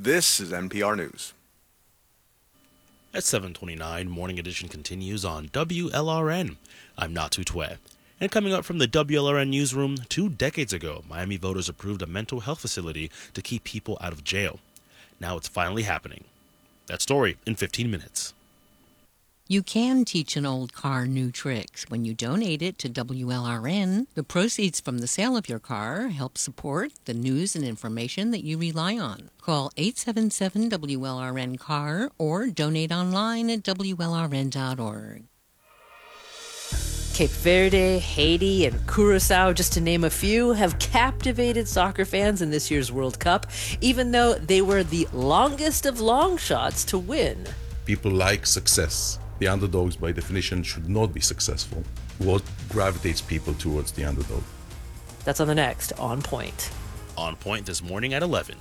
This is NPR News. At 7:29, Morning Edition continues on WLRN. I'm Natu Twe. And coming up from the WLRN newsroom, 2 decades ago, Miami voters approved a mental health facility to keep people out of jail. Now it's finally happening. That story in 15 minutes. You can teach an old car new tricks. When you donate it to WLRN, the proceeds from the sale of your car help support the news and information that you rely on. Call 877-WLRN-CAR or donate online at WLRN.org. Cape Verde, Haiti, and Curaçao, just to name a few, have captivated soccer fans in this year's World Cup, even though they were the longest of long shots to win. People like success. The underdogs, by definition, should not be successful. What gravitates people towards the underdog? That's on the next On Point. On Point this morning at 11.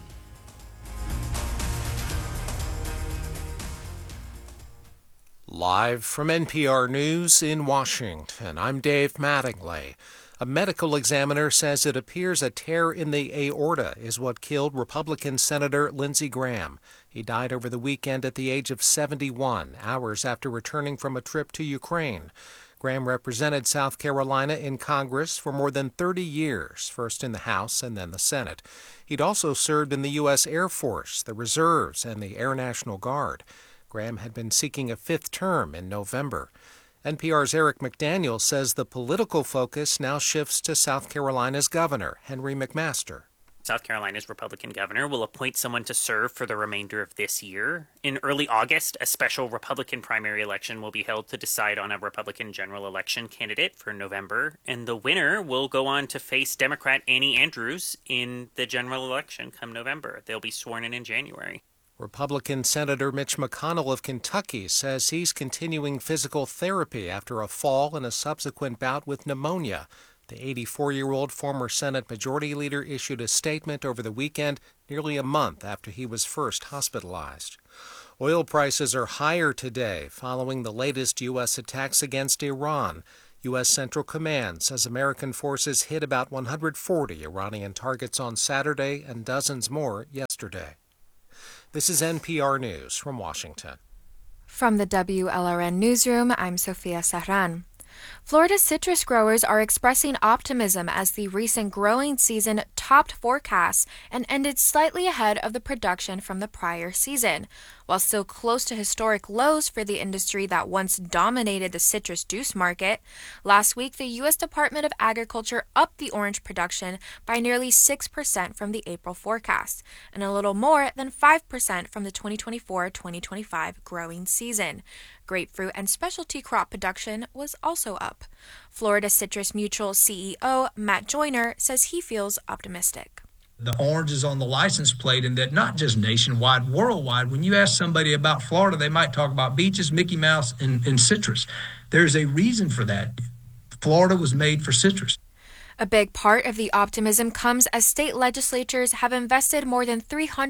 Live from NPR News in Washington, I'm Dave Mattingly. A medical examiner says it appears a tear in the aorta is what killed Republican Senator Lindsey Graham. He died over the weekend at the age of 71, hours after returning from a trip to Ukraine. Graham represented South Carolina in Congress for more than 30 years, first in the House and then the Senate. He'd also served in the U.S. Air Force, the Reserves, and the Air National Guard. Graham had been seeking a 5th term in November. NPR's Eric McDaniel says the political focus now shifts to South Carolina's governor, Henry McMaster. South Carolina's Republican governor will appoint someone to serve for the remainder of this year. In early August, a special Republican primary election will be held to decide on a Republican general election candidate for November, and the winner will go on to face Democrat Annie Andrews in the general election come November. They'll be sworn in January. Republican Senator Mitch McConnell of Kentucky says he's continuing physical therapy after a fall and a subsequent bout with pneumonia. The 84-year-old former Senate Majority Leader issued a statement over the weekend, nearly a month after he was first hospitalized. Oil prices are higher today following the latest U.S. attacks against Iran. U.S. Central Command says American forces hit about 140 Iranian targets on Saturday and dozens more yesterday. This is NPR News from Washington. From the WLRN Newsroom, I'm Sophia Serran. Florida citrus growers are expressing optimism as the recent growing season topped forecasts and ended slightly ahead of the production from the prior season. While still close to historic lows for the industry that once dominated the citrus juice market, last week the U.S. Department of Agriculture upped the orange production by nearly 6% from the April forecast, and a little more than 5% from the 2024-2025 growing season. Grapefruit and specialty crop production was also up. Florida Citrus Mutual CEO Matt Joyner says he feels optimistic. The orange is on the license plate, and that not just nationwide, worldwide. When you ask somebody about Florida, they might talk about beaches, Mickey Mouse, and citrus. There's a reason for that. Florida was made for citrus. A big part of the optimism comes as state legislatures have invested more than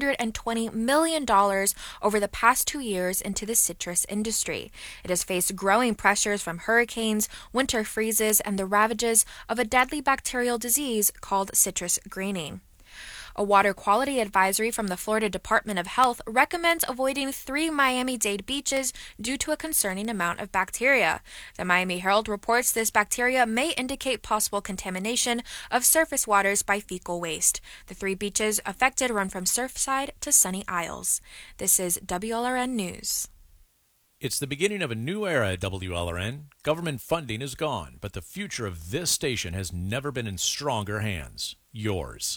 $320 million over the past 2 years into the citrus industry. It has faced growing pressures from hurricanes, winter freezes, and the ravages of a deadly bacterial disease called citrus greening. A water quality advisory from the Florida Department of Health recommends avoiding 3 Miami-Dade beaches due to a concerning amount of bacteria. The Miami Herald reports this bacteria may indicate possible contamination of surface waters by fecal waste. The 3 beaches affected run from Surfside to Sunny Isles. This is WLRN News. It's the beginning of a new era at WLRN. Government funding is gone, but the future of this station has never been in stronger hands. Yours.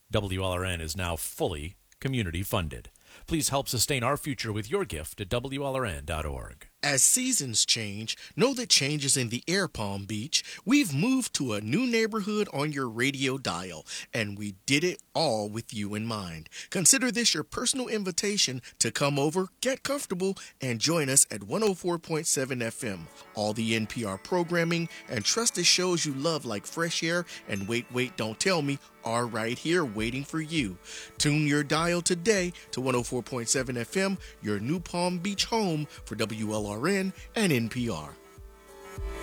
WLRN is now fully community funded. Please help sustain our future with your gift at WLRN.org. As seasons change, know that change is in the air, Palm Beach. We've moved to a new neighborhood on your radio dial, and we did it all with you in mind. Consider this your personal invitation to come over, get comfortable, and join us at 104.7 FM. All the NPR programming and trusted shows you love like Fresh Air and Wait, Wait, Don't Tell Me are right here waiting for you. Tune your dial today to 104.7 FM, your new Palm Beach home for WLRN and NPR.